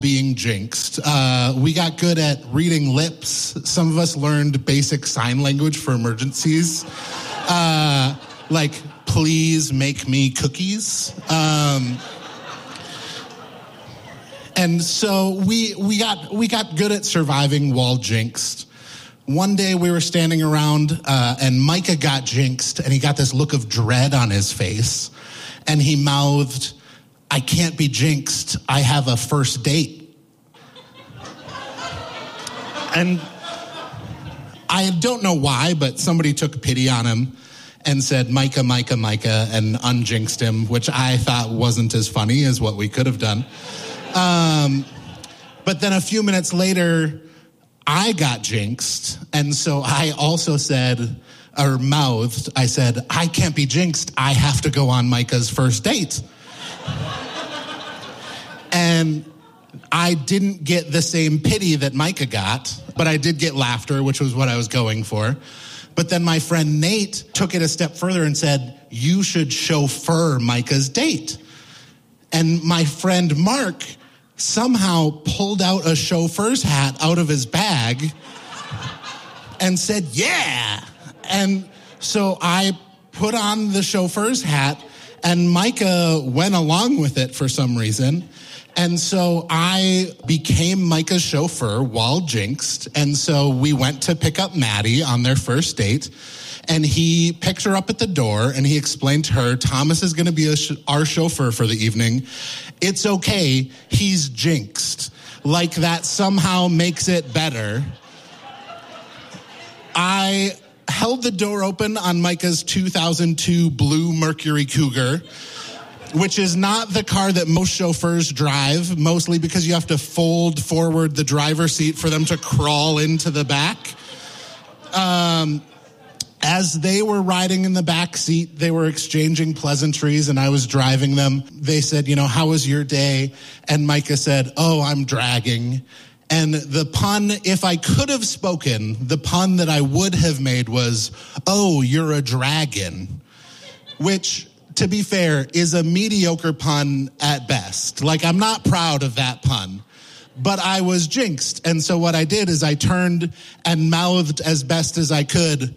being jinxed. We got good at reading lips. Some of us learned basic sign language for emergencies. Like, please make me cookies. And so we got good at surviving while jinxed. One day we were standing around and Micah got jinxed, and he got this look of dread on his face. And he mouthed, "I can't be jinxed. I have a first date." And I don't know why, but somebody took pity on him and said, "Micah, Micah, Micah," and unjinxed him, which I thought wasn't as funny as what we could have done. But then a few minutes later, I got jinxed, and so I also said, or mouthed, I said, "I can't be jinxed. I have to go on Micah's first date." And I didn't get the same pity that Micah got, but I did get laughter, which was what I was going for. But then my friend Nate took it a step further and said, "You should chauffeur Micah's date." And my friend Mark somehow pulled out a chauffeur's hat out of his bag and said, "Yeah." And so I put on the chauffeur's hat, and Micah went along with it for some reason. And so I became Micah's chauffeur while jinxed. And so we went to pick up Maddie on their first date. And he picked her up at the door, and he explained to her, "Thomas is going to be our chauffeur for the evening. It's okay. He's jinxed." Like that somehow makes it better. I held the door open on Micah's 2002 blue Mercury Cougar, which is not the car that most chauffeurs drive, mostly because you have to fold forward the driver's seat for them to crawl into the back. As they were riding in the back seat, they were exchanging pleasantries, and I was driving them. They said, "How was your day?" And Micah said, "Oh, I'm dragging." And the pun, if I could have spoken, the pun that I would have made was, "Oh, you're a dragon," which, to be fair, is a mediocre pun at best. Like, I'm not proud of that pun. But I was jinxed. And so what I did is I turned and mouthed as best as I could,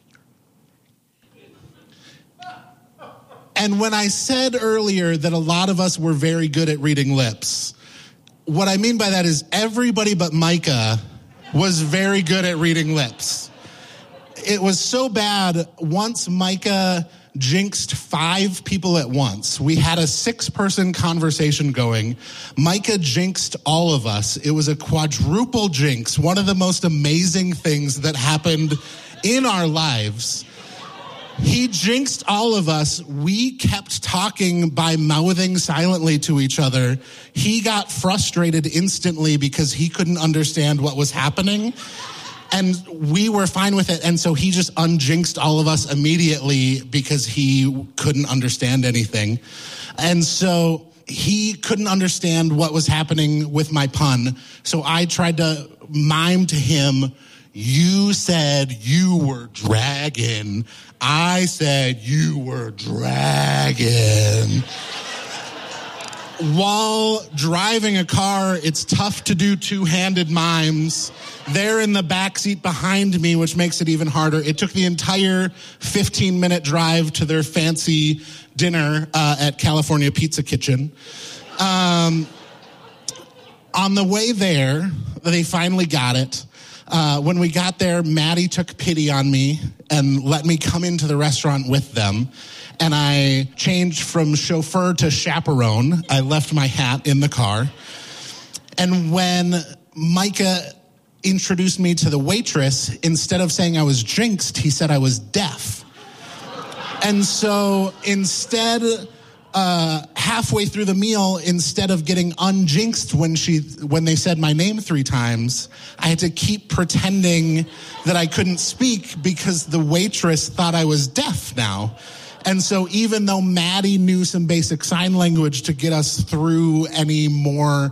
and when I said earlier that a lot of us were very good at reading lips, what I mean by that is everybody but Micah was very good at reading lips. It was so bad, once Micah jinxed 5 people at once. We had a 6-person conversation going. Micah jinxed all of us. It was a quadruple jinx, one of the most amazing things that happened in our lives. He jinxed all of us. We kept talking by mouthing silently to each other. He got frustrated instantly because he couldn't understand what was happening. And we were fine with it. And so he just unjinxed all of us immediately because he couldn't understand anything. And so he couldn't understand what was happening with my pun. So I tried to mime to him, "You said you were dragging. I said you were dragging." While driving a car, it's tough to do two-handed mimes. They're in the backseat behind me, which makes it even harder. It took the entire 15-minute drive to their fancy dinner at California Pizza Kitchen. On the way there, they finally got it. When we got there, Maddie took pity on me and let me come into the restaurant with them. And I changed from chauffeur to chaperone. I left my hat in the car. And when Micah introduced me to the waitress, instead of saying I was jinxed, he said I was deaf. And so instead, halfway through the meal, instead of getting unjinxed when they said my name 3 times, I had to keep pretending that I couldn't speak because the waitress thought I was deaf now. And so even though Maddie knew some basic sign language to get us through any more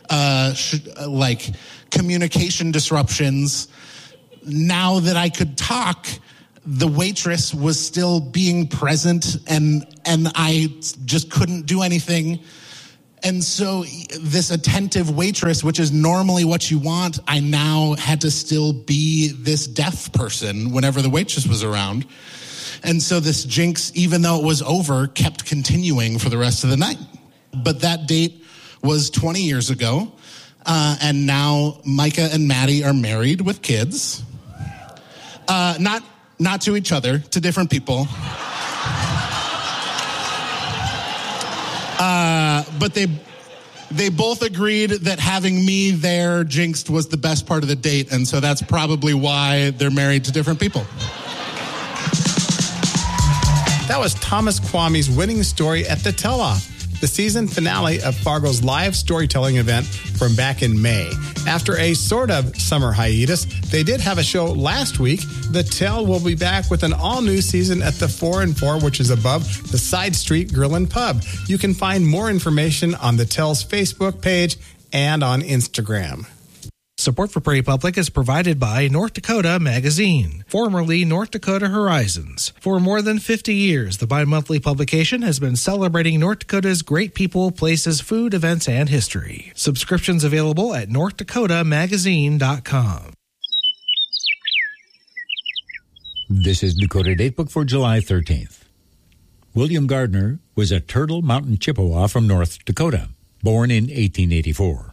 communication disruptions, now that I could talk, the waitress was still being present and I just couldn't do anything. And so this attentive waitress, which is normally what you want, I now had to still be this deaf person whenever the waitress was around. And so this jinx, even though it was over, kept continuing for the rest of the night. But that date was 20 years ago. And now Micah and Maddie are married with kids. Not to each other, to different people. But they both agreed that having me there jinxed was the best part of the date, and so that's probably why they're married to different people. That was Thomas Kwame's winning story at the Tell-Off, the season finale of Fargo's live storytelling event from back in May. After a sort of summer hiatus, they did have a show last week. The Tell will be back with an all-new season at the 4 and 4, which is above the Side Street Grill and Pub. You can find more information on the Tell's Facebook page and on Instagram. Support for Prairie Public is provided by North Dakota Magazine, formerly North Dakota Horizons. For more than 50 years, the bi-monthly publication has been celebrating North Dakota's great people, places, food, events, and history. Subscriptions available at NorthDakotaMagazine.com. This is Dakota Datebook for July 13th. William Gardner was a Turtle Mountain Chippewa from North Dakota, born in 1884.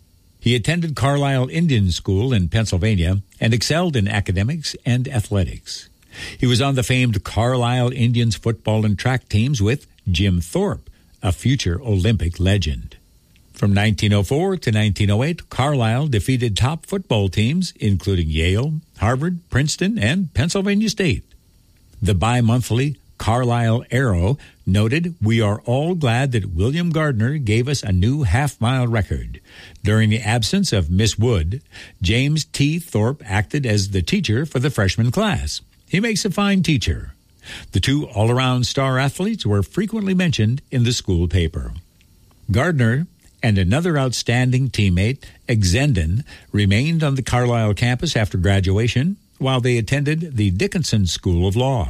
He attended Carlisle Indian School in Pennsylvania and excelled in academics and athletics. He was on the famed Carlisle Indians football and track teams with Jim Thorpe, a future Olympic legend. From 1904 to 1908, Carlisle defeated top football teams, including Yale, Harvard, Princeton, and Pennsylvania State. The bi-monthly Carlisle Arrow noted, "We are all glad that William Gardner gave us a new half-mile record. During the absence of Miss Wood, James T. Thorpe acted as the teacher for the freshman class. He makes a fine teacher." The two all-around star athletes were frequently mentioned in the school paper. Gardner and another outstanding teammate, Exenden, remained on the Carlisle campus after graduation while they attended the Dickinson School of Law.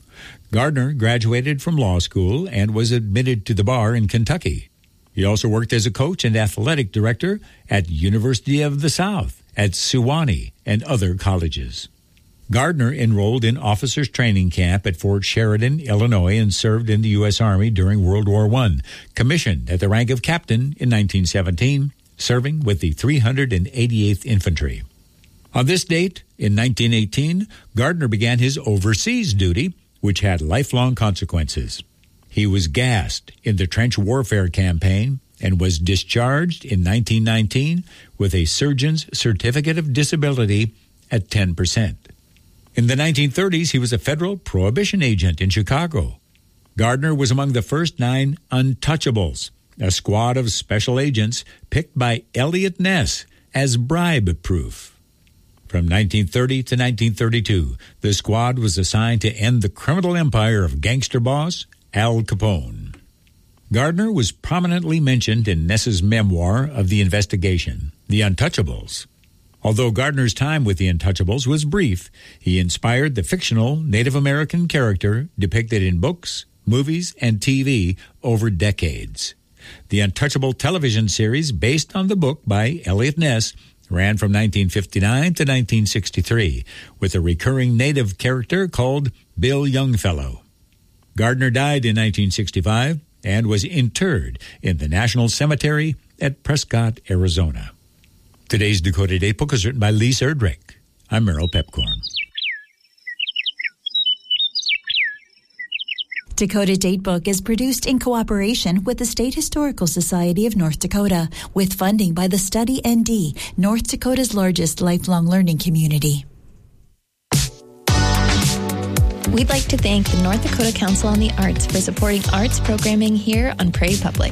Gardner graduated from law school and was admitted to the bar in Kentucky. He also worked as a coach and athletic director at University of the South, at Sewanee, and other colleges. Gardner enrolled in officers' training camp at Fort Sheridan, Illinois, and served in the U.S. Army during World War I, commissioned at the rank of captain in 1917, serving with the 388th Infantry. On this date, in 1918, Gardner began his overseas duty, which had lifelong consequences. He was gassed in the trench warfare campaign and was discharged in 1919 with a surgeon's certificate of disability at 10%. In the 1930s, he was a federal prohibition agent in Chicago. Gardner was among the first 9 Untouchables, a squad of special agents picked by Eliot Ness as bribe-proof. From 1930 to 1932, the squad was assigned to end the criminal empire of gangster boss Al Capone. Gardner was prominently mentioned in Ness's memoir of the investigation, The Untouchables. Although Gardner's time with the Untouchables was brief, he inspired the fictional Native American character depicted in books, movies, and TV over decades. The Untouchable television series, based on the book by Eliot Ness, ran from 1959 to 1963, with a recurring Native character called Bill Youngfellow. Gardner died in 1965 and was interred in the National Cemetery at Prescott, Arizona. Today's Dakota Datebook is written by Lisa Erdrich. I'm Merrill Pepcorn. Dakota Datebook is produced in cooperation with the State Historical Society of North Dakota, with funding by the Study ND, North Dakota's largest lifelong learning community. We'd like to thank the North Dakota Council on the Arts for supporting arts programming here on Prairie Public.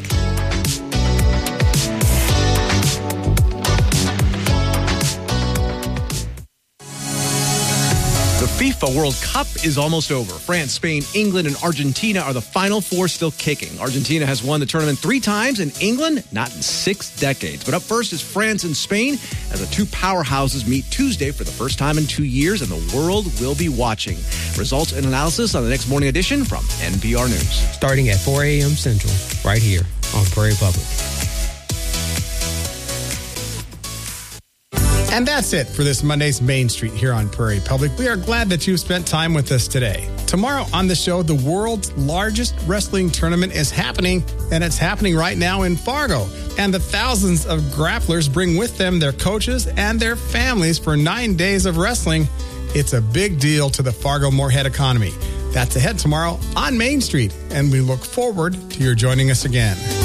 The FIFA World Cup is almost over. France, Spain, England, and Argentina are the final 4 still kicking. Argentina has won the tournament 3 times, and England not in 6 decades. But up first is France and Spain, as the 2 powerhouses meet Tuesday for the first time in 2 years, and the world will be watching. Results and analysis on the next morning edition from NPR News. Starting at 4 a.m. Central, right here on Prairie Public. And that's it for this Monday's Main Street here on Prairie Public. We are glad that you've spent time with us today. Tomorrow on the show, the world's largest wrestling tournament is happening, and it's happening right now in Fargo. And the thousands of grapplers bring with them their coaches and their families for 9 days of wrestling. It's a big deal to the Fargo-Moorhead economy. That's ahead tomorrow on Main Street, and we look forward to your joining us again.